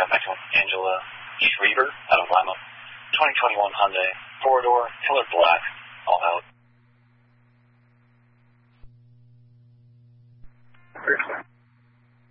got back to Angela Schreiber out of Lima. 2021 Hyundai, 4-door, color black, all out.